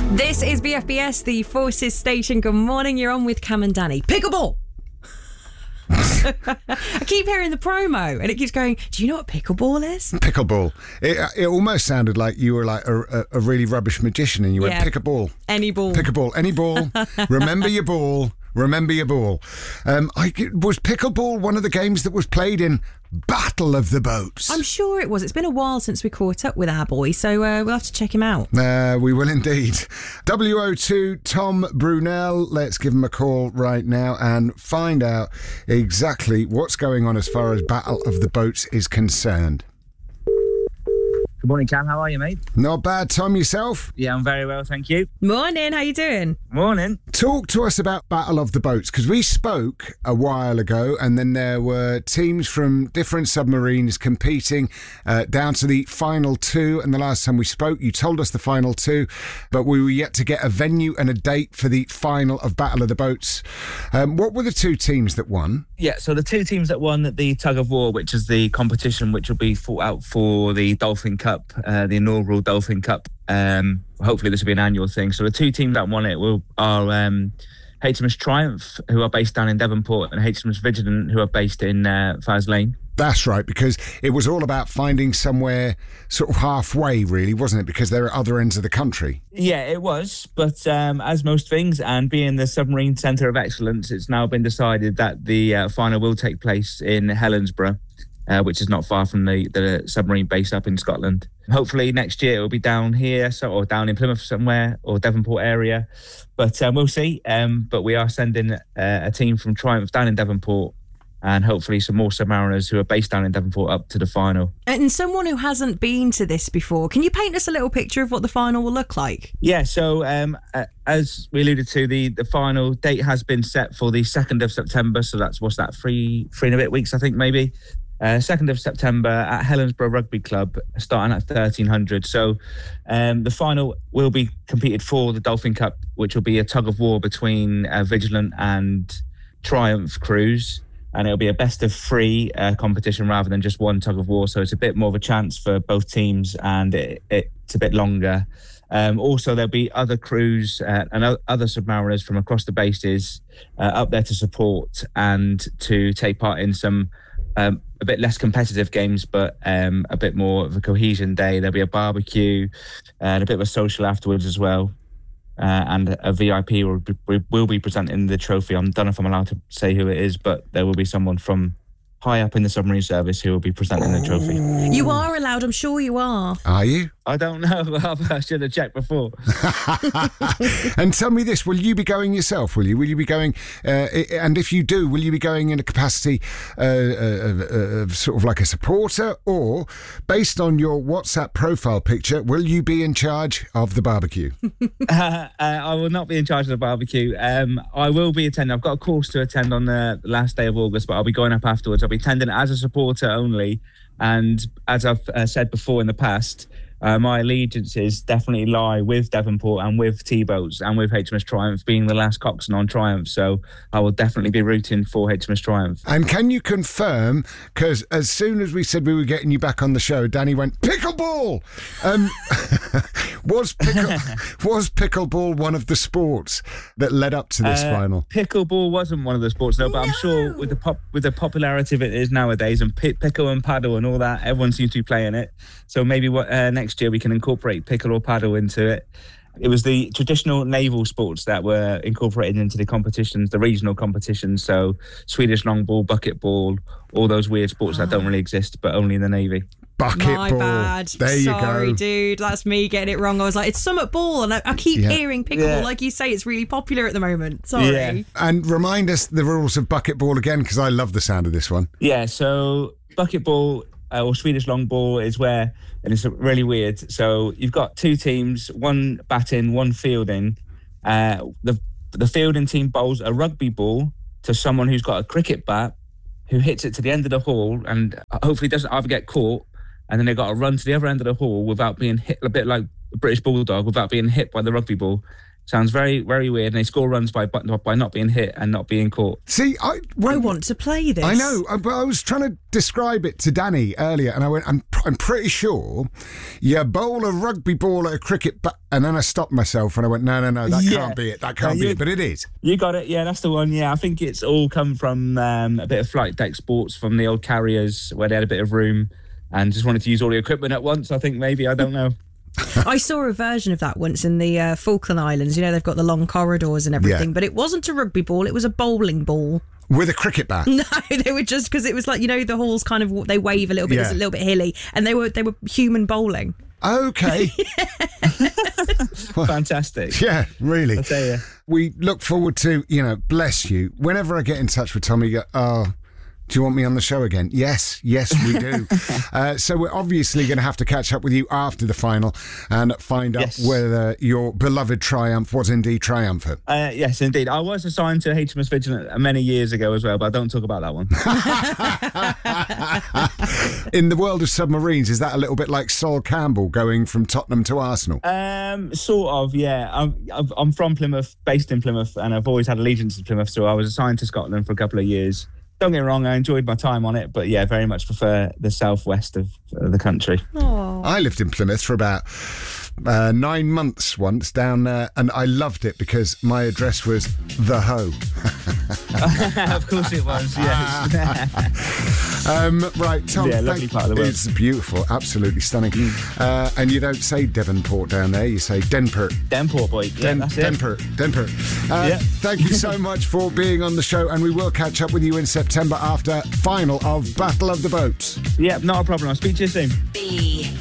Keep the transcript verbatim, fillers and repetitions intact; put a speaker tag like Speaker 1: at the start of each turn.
Speaker 1: This is B F B S, the Forces Station. Good morning, you're on with Cam and Danny. Pickleball! I keep hearing the promo and it keeps going, do you know what pickleball is?
Speaker 2: Pickleball. It, it almost sounded like you were like a, a, a really rubbish magician and you
Speaker 1: Yeah.
Speaker 2: went, pick a ball.
Speaker 1: Any ball.
Speaker 2: Pick a ball. Any ball. Remember your ball. Remember your ball. Um, I, was pickleball one of the games that was played in Battle of the Boats?
Speaker 1: I'm sure it was. It's been a while since we caught up with our boy, so uh, we'll have to check him out.
Speaker 2: Uh, we will indeed. W O two Tom Brunel. Let's give him a call right now and find out exactly what's going on as far as Battle of the Boats is concerned.
Speaker 3: Good morning, Cam. How are you, mate?
Speaker 2: Not bad, Tom, yourself?
Speaker 3: Yeah, I'm very well, thank you.
Speaker 1: Morning, how you doing?
Speaker 3: Morning.
Speaker 2: Talk to us about Battle of the Boats, because we spoke a while ago and then there were teams from different submarines competing uh, down to the final two, and the last time we spoke you told us the final two, but we were yet to get a venue and a date for the final of Battle of the Boats. Um, what were the two teams that won?
Speaker 3: Yeah, so the two teams that won the Tug of War, which is the competition which will be fought out for the Dolphin Cup, uh, the inaugural Dolphin Cup. Um, hopefully this will be an annual thing. So the two teams that won it will are um, H M S Triumph, who are based down in Devonport, and H M S Vigilant, who are based in uh, Faz Lane.
Speaker 2: That's right, because it was all about finding somewhere sort of halfway, really, wasn't it? Because they're at other ends of the country.
Speaker 3: Yeah, it was. But um, as most things, and being the Submarine Centre of Excellence, it's now been decided that the uh, final will take place in Helensburgh, uh, which is not far from the, the submarine base up in Scotland. Hopefully next year it will be down here, so or down in Plymouth somewhere, or Devonport area. But um, we'll see. Um, but we are sending uh, a team from Triumph down in Devonport, and hopefully some more Submariners who are based down in Devonport up to the final.
Speaker 1: And someone who hasn't been to this before, can you paint us a little picture of what the final will look like?
Speaker 3: Yeah, so um, uh, as we alluded to, the, the final date has been set for the second of September. So that's, what's that, three, three and a bit weeks, I think, maybe. Uh, second of September at Helensburgh Rugby Club, starting at thirteen hundred. So um, the final will be competed for the Dolphin Cup, which will be a tug of war between uh, Vigilant and Triumph crews. And it'll be a best of three uh, competition rather than just one tug of war. So it's a bit more of a chance for both teams, and it, it's a bit longer. Um, also, there'll be other crews uh, and other submariners from across the bases uh, up there to support and to take part in some um, a bit less competitive games, but um, a bit more of a cohesion day. There'll be a barbecue and a bit of a social afterwards as well. Uh, and a V I P will be, will be presenting the trophy. I don't know if I'm allowed to say who it is, but there will be someone from high up in the submarine service who will be presenting the trophy.
Speaker 1: You are allowed, I'm sure you are.
Speaker 2: Are you?
Speaker 3: I don't know. I should have checked before.
Speaker 2: And tell me this, will you be going yourself, will you? Will you be going, uh, and if you do, will you be going in a capacity uh, of, of sort of like a supporter, or based on your WhatsApp profile picture, will you be in charge of the barbecue?
Speaker 3: uh, uh, I will not be in charge of the barbecue. Um, I will be attending. I've got a course to attend on the last day of August, but I'll be going up afterwards. I'll be attending as a supporter only. And as I've uh, said before in the past, Uh, my allegiances definitely lie with Devonport and with T-Boats and with H M S Triumph, being the last coxswain on Triumph. So I will definitely be rooting for H M S Triumph.
Speaker 2: And can you confirm, because as soon as we said we were getting you back on the show, Danny went, pickleball! Um, was, pickle, was pickleball one of the sports that led up to this
Speaker 3: uh,
Speaker 2: final?
Speaker 3: Pickleball wasn't one of the sports, no, but no. I'm sure with the pop, with the popularity of it is nowadays, and pick, pickle and paddle and all that, everyone seems to be playing it. So maybe what uh, next year we can incorporate pickle or paddle into it. It was the traditional naval sports that were incorporated into the competitions, the regional competitions. So Swedish longball, bucketball, all those weird sports that don't really exist, but only in the Navy.
Speaker 2: Bucketball.
Speaker 1: My bad.
Speaker 2: There you
Speaker 1: Sorry,
Speaker 2: go.
Speaker 1: dude. That's me getting it wrong. I was like, it's Summit Ball, and I, I keep
Speaker 2: Yeah.
Speaker 1: hearing pickleball.
Speaker 3: Yeah.
Speaker 1: Like you say, it's really popular at the moment. Sorry.
Speaker 3: Yeah.
Speaker 2: And remind us the rules of bucketball again, because I love the sound of this one.
Speaker 3: Yeah, so bucketball uh, or Swedish long ball is where, and it's really weird. So you've got two teams, one batting, one fielding. Uh, the the fielding team bowls a rugby ball to someone who's got a cricket bat, who hits it to the end of the hall and hopefully doesn't either get caught, and then they've got to run to the other end of the hall without being hit, a bit like a British Bulldog, without being hit by the rugby ball. Sounds very, very weird. And they score runs by by not being hit and not being caught.
Speaker 2: See, I,
Speaker 1: I want to play this.
Speaker 2: I know, but I was trying to describe it to Danny earlier, and I went, I'm, I'm pretty sure you bowl a rugby ball at a cricket bat, and then I stopped myself and I went, no, no, no, that
Speaker 3: yeah.
Speaker 2: can't be it. That can't
Speaker 3: no,
Speaker 2: be
Speaker 3: you,
Speaker 2: it, but it is.
Speaker 3: You got it. Yeah, that's the one. Yeah, I think it's all come from um, a bit of flight deck sports from the old carriers where they had a bit of room and just wanted to use all the equipment at once. I think maybe, I don't know.
Speaker 1: I saw a version of that once in the uh, Falkland Islands. You know, they've got the long corridors and everything,
Speaker 2: Yeah.
Speaker 1: but it wasn't a rugby ball, it was a bowling ball.
Speaker 2: With a cricket bat.
Speaker 1: No, they were just, because it was like, you know, the halls kind of, they wave a little bit,
Speaker 2: Yeah.
Speaker 1: it's a little bit hilly, and they were they were human bowling.
Speaker 2: Okay.
Speaker 3: Fantastic.
Speaker 2: Yeah, really.
Speaker 3: I tell you.
Speaker 2: We look forward to, you know, bless you. Whenever I get in touch with Tommy, you go, oh, do you want me on the show again? Yes, yes, we do. uh, so we're obviously going to have to catch up with you after the final and find out
Speaker 3: Yes.
Speaker 2: whether your beloved Triumph was indeed triumphant.
Speaker 3: Uh, yes, indeed. I was assigned to H M S Vigilant many years ago as well, but I don't talk about that one.
Speaker 2: In the world of submarines, is that a little bit like Sol Campbell going from Tottenham to Arsenal?
Speaker 3: Um, sort of, yeah. I'm, I've- I'm from Plymouth, based in Plymouth, and I've always had allegiance to Plymouth, so I was assigned to Scotland for a couple of years. Don't get me wrong, I enjoyed my time on it, but yeah, very much prefer the southwest of uh, the country.
Speaker 1: Oh,
Speaker 2: I lived in Plymouth for about uh, nine months once down there, and I loved it because my address was The Hoe.
Speaker 3: Of course it was, yes.
Speaker 2: Um, right, Tom,
Speaker 3: Yeah, lovely
Speaker 2: thank-
Speaker 3: part of the world.
Speaker 2: It's beautiful, absolutely stunning. Uh, and you don't say Devonport down there, you say Denport.
Speaker 3: Denport, boy. Yeah,
Speaker 2: Den-
Speaker 3: that's it.
Speaker 2: Denport, Denport. Uh,
Speaker 3: Yeah.
Speaker 2: Thank you so much for being on the show, and we will catch up with you in September after final of Battle of the Boats.
Speaker 3: Yeah, not a problem. I'll speak to you soon.
Speaker 4: B